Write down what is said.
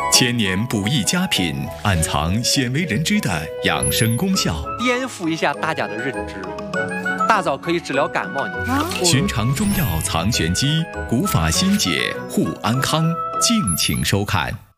千年不易佳品，暗藏鲜为人知的养生功效。 颠覆一下大家的认知，大枣可以治疗感冒。 寻常中药藏玄机，古法新解护安康。敬请收看。